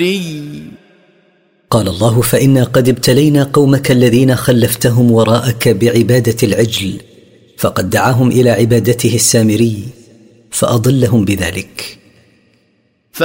قال الله: فإنا قد ابتلينا قومك الذين خلفتهم وراءك بعبادة العجل، فقد دعاهم إلى عبادته السامري فأضلهم بذلك.